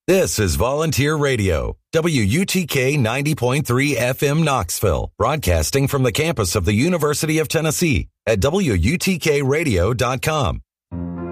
This is Volunteer Radio, WUTK 90.3 FM Knoxville, broadcasting from the campus of the University of Tennessee at WUTKradio.com.